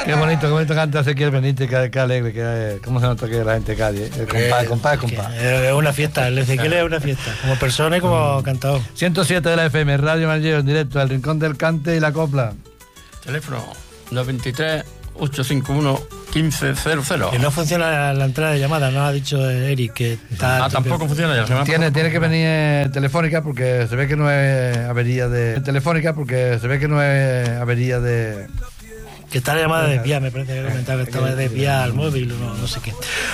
Qué bonito canta Ezequiel Benítez, qué alegre, cómo se nota que la gente de Cádiz, compás. Es una fiesta, el Ezequiel es una fiesta, como persona y como cantador. 107 de la FM, Radio Manlleu, en directo, al Rincón del Cante y la Copla. Teléfono 93-851-1500. Que no funciona la entrada de llamada, no ha dicho Eric que está... tampoco funciona ya. Tiene que venir telefónica porque se ve que no es avería de... Que está la llamada desviada, me parece que he comentado que estaba desviada al móvil o no sé qué.